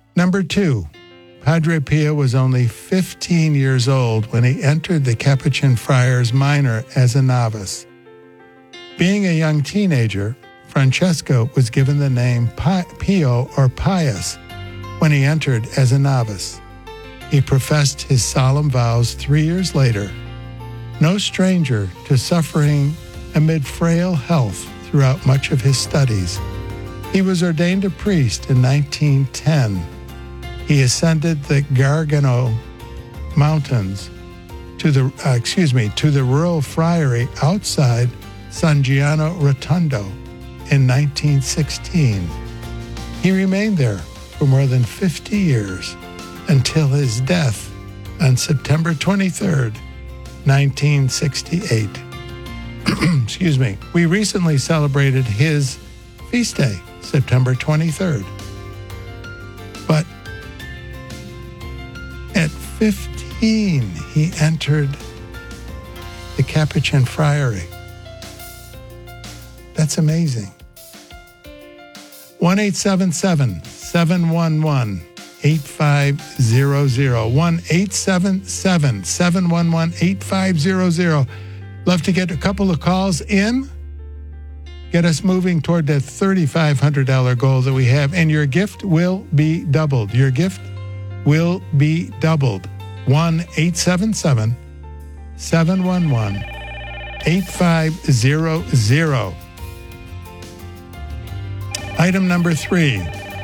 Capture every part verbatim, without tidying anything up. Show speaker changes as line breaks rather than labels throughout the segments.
Number two, Padre Pio was only fifteen years old when he entered the Capuchin Friars Minor as a novice. Being a young teenager, Francesco was given the name Pio or Pius when he entered as a novice. He professed his solemn vows three years later. No stranger to suffering amid frail health throughout much of his studies, he was ordained a priest in nineteen ten. He ascended the Gargano Mountains to the uh, excuse me to the rural friary outside San Giano Rotondo in nineteen sixteen. He remained there for more than fifty years until his death on September twenty-third, nineteen sixty-eight. Excuse me. We recently celebrated his feast day, September twenty-third. But at fifteen, he entered the Capuchin Friary. That's amazing. one eight seven seven, seven one one, eight five zero zero. one eight seven seven, seven one one, eight five zero zero. Love to get a couple of calls in. Get us moving toward that three thousand five hundred dollars goal that we have, and your gift will be doubled. Your gift will be doubled. one eight seven seven, seven one one, eight five zero zero. Item number three.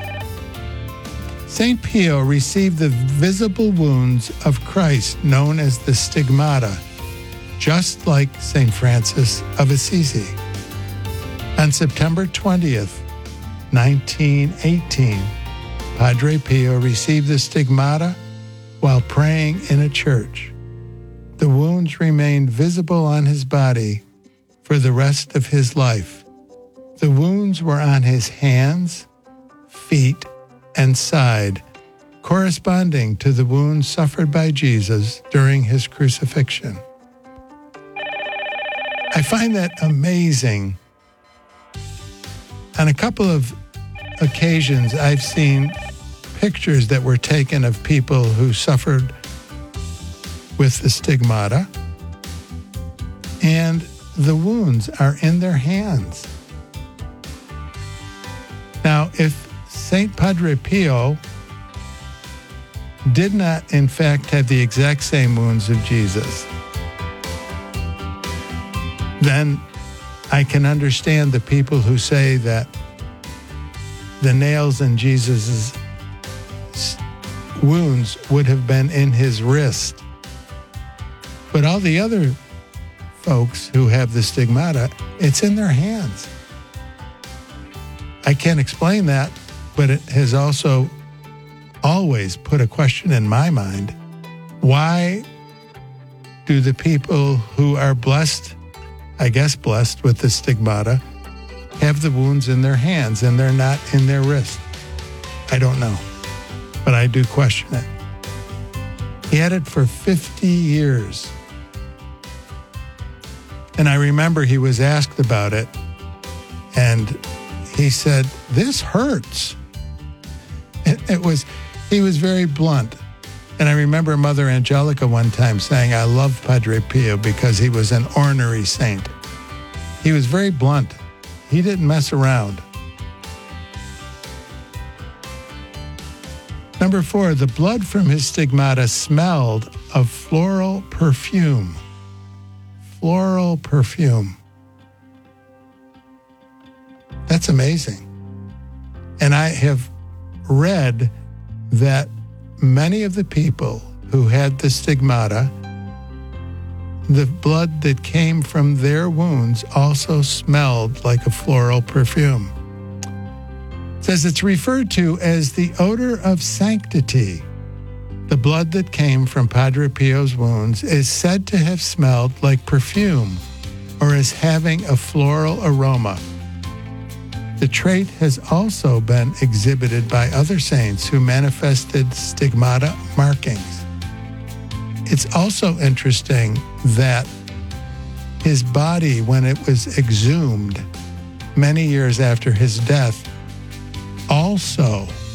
Saint Pio received the visible wounds of Christ known as the stigmata, just like Saint Francis of Assisi. On September twentieth, nineteen eighteen, Padre Pio received the stigmata while praying in a church. The wounds remained visible on his body for the rest of his life. The wounds were on his hands, feet, and side, corresponding to the wounds suffered by Jesus during his crucifixion. I find that amazing. On a couple of occasions, I've seen pictures that were taken of people who suffered with the stigmata, and the wounds are in their hands. Now, if Saint Padre Pio did not, in fact, have the exact same wounds of Jesus, then I can understand the people who say that the nails in Jesus' wounds would have been in his wrist. But all the other folks who have the stigmata, it's in their hands. I can't explain that, but it has also always put a question in my mind. Why do the people who are blessed, I guess blessed with the stigmata, have the wounds in their hands and they're not in their wrist? I don't know, but I do question it. He had it for fifty years. And I remember he was asked about it, and he said, "This hurts." It, it was, he was very blunt. And I remember Mother Angelica one time saying, "I love Padre Pio because he was an ornery saint." He was very blunt. He didn't mess around. Number four, the blood from his stigmata smelled of floral perfume. Floral perfume. That's amazing. And I have read that many of the people who had the stigmata, the blood that came from their wounds also smelled like a floral perfume. It says it's referred to as the odor of sanctity. The blood that came from Padre Pio's wounds is said to have smelled like perfume or as having a floral aroma. The trait has also been exhibited by other saints who manifested stigmata markings. It's also interesting that his body, when it was exhumed many years after his death, also